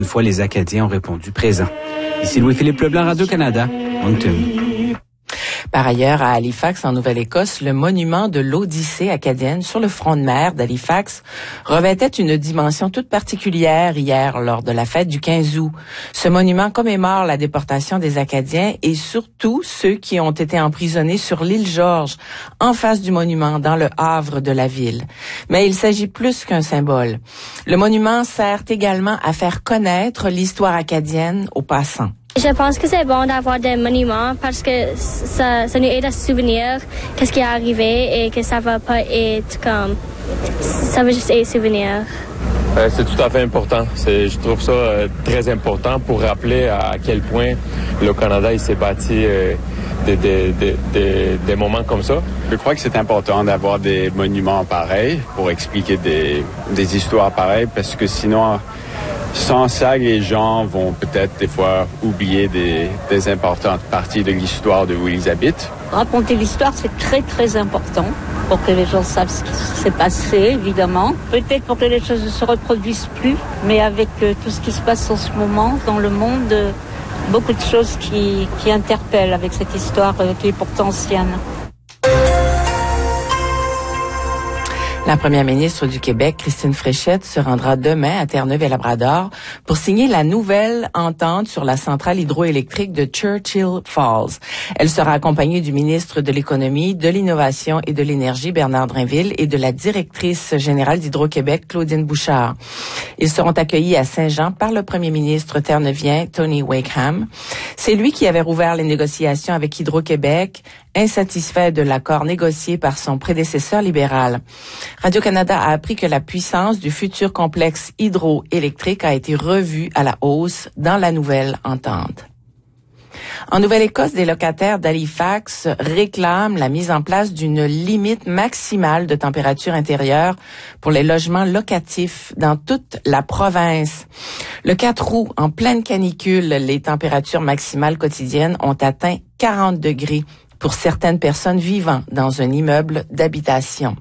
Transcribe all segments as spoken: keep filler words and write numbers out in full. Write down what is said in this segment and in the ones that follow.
Une fois, les Acadiens ont répondu présent. Ici Louis-Philippe Leblanc, Radio-Canada, Moncton. Par ailleurs, à Halifax, en Nouvelle-Écosse, le monument de l'Odyssée acadienne sur le front de mer d'Halifax revêtait une dimension toute particulière hier lors de la fête du quinze août. Ce monument commémore la déportation des Acadiens et surtout ceux qui ont été emprisonnés sur l'île George, en face du monument, dans le havre de la ville. Mais il s'agit plus qu'un symbole. Le monument sert également à faire connaître l'histoire acadienne aux passants. Je pense que c'est bon d'avoir des monuments parce que ça, ça nous aide à se souvenir qu'est-ce qui est arrivé et que ça va pas être comme... Ça va juste être souvenir. Euh, c'est tout à fait important. C'est, je trouve ça euh, très important pour rappeler à quel point le Canada il s'est bâti euh, des, des, des, des, des moments comme ça. Je crois que c'est important d'avoir des monuments pareils pour expliquer des, des histoires pareilles parce que sinon... Sans ça, les gens vont peut-être des fois oublier des, des importantes parties de l'histoire de où ils habitent. Raconter l'histoire, c'est très très important pour que les gens savent ce qui s'est passé, évidemment. Peut-être pour que les choses ne se reproduisent plus, mais avec euh, tout ce qui se passe en ce moment dans le monde, euh, beaucoup de choses qui, qui interpellent avec cette histoire euh, qui est pourtant ancienne. La première ministre du Québec, Christine Fréchette, se rendra demain à Terre-Neuve-et-Labrador pour signer la nouvelle entente sur la centrale hydroélectrique de Churchill Falls. Elle sera accompagnée du ministre de l'Économie, de l'Innovation et de l'Énergie, Bernard Drinville, et de la directrice générale d'Hydro-Québec, Claudine Bouchard. Ils seront accueillis à Saint-Jean par le premier ministre terneuvien, Tony Wakeham. C'est lui qui avait rouvert les négociations avec Hydro-Québec, insatisfait de l'accord négocié par son prédécesseur libéral. Radio-Canada a appris que la puissance du futur complexe hydroélectrique a été revue à la hausse dans la nouvelle entente. En Nouvelle-Écosse, des locataires d'Halifax réclament la mise en place d'une limite maximale de température intérieure pour les logements locatifs dans toute la province. Le quatre août, en pleine canicule, les températures maximales quotidiennes ont atteint quarante degrés pour certaines personnes vivant dans un immeuble d'habitation.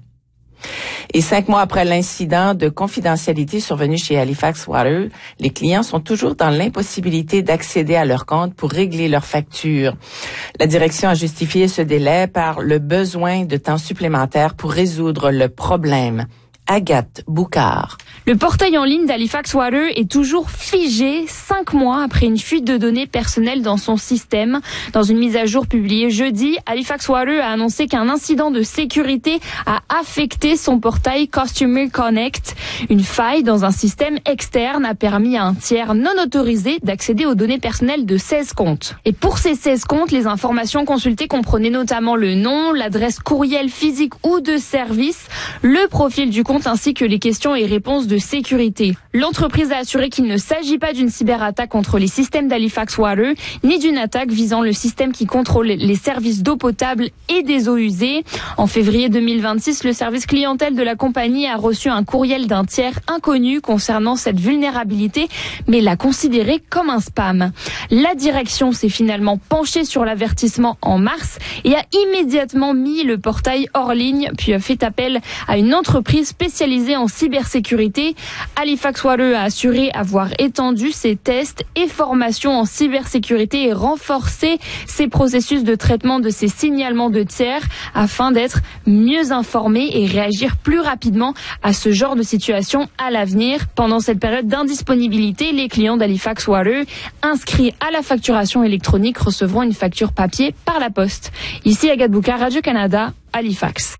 Et cinq mois après l'incident de confidentialité survenu chez Halifax Water, les clients sont toujours dans l'impossibilité d'accéder à leur compte pour régler leurs factures. La direction a justifié ce délai par le besoin de temps supplémentaire pour résoudre le problème. Agathe Boucard. Le portail en ligne d'Halifax Water est toujours figé cinq mois après une fuite de données personnelles dans son système. Dans une mise à jour publiée jeudi, Halifax Water a annoncé qu'un incident de sécurité a affecté son portail Customer Connect. Une faille dans un système externe a permis à un tiers non autorisé d'accéder aux données personnelles de seize comptes. Et pour ces seize comptes, les informations consultées comprenaient notamment le nom, l'adresse courriel physique ou de service, le profil du compte ainsi que les questions et réponses de sécurité. L'entreprise a assuré qu'il ne s'agit pas d'une cyberattaque contre les systèmes d'Halifax Water, ni d'une attaque visant le système qui contrôle les services d'eau potable et des eaux usées. En février deux mille vingt-six, le service clientèle de la compagnie a reçu un courriel d'un tiers inconnu concernant cette vulnérabilité, mais l'a considéré comme un spam. La direction s'est finalement penchée sur l'avertissement en mars et a immédiatement mis le portail hors ligne, puis a fait appel à une entreprise spécialisée en cybersécurité. Halifax Water a assuré avoir étendu ses tests et formations en cybersécurité et renforcé ses processus de traitement de ces signalements de tiers afin d'être mieux informés et réagir plus rapidement à ce genre de situation à l'avenir. Pendant cette période d'indisponibilité, les clients d'Halifax Water inscrits à la facturation électronique recevront une facture papier par la poste. Ici Agathe Boucard, Radio-Canada, Halifax.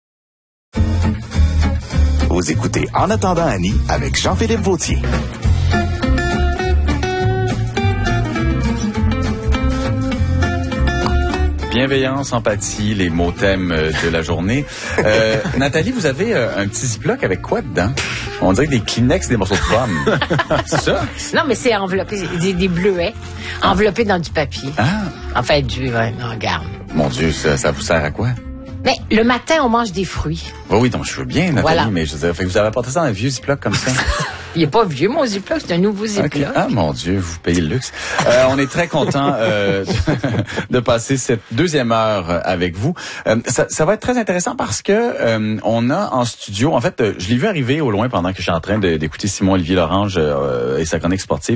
Vous écoutez En attendant Annie avec Jean-Philippe Vautier. Bienveillance, empathie, les mots thèmes de la journée. Euh, Nathalie, vous avez un petit ziploc avec quoi dedans? On dirait des Kleenex, des morceaux de pommes. C'est ça? Non, mais c'est enveloppé, des, des bleuets, enveloppés dans du papier. Ah! En fait, du, ouais, non, regarde. Mon Dieu, ça, ça vous sert à quoi? Mais le matin, on mange des fruits. Oui, oui, donc je veux bien, Nathalie, voilà. Mais je veux dire, fait que vous avez apporté ça dans un vieux ziploc comme ça. Il n'est pas vieux, mon ziploc, c'est un nouveau ziploc. Okay. Ah, mon Dieu, vous payez le luxe. Euh, on est très content euh, de passer cette deuxième heure avec vous. Euh, ça, ça va être très intéressant parce que euh, on a en studio, en fait, je l'ai vu arriver au loin pendant que je suis en train de, d'écouter Simon-Olivier Lorange euh, et sa chronique sportive.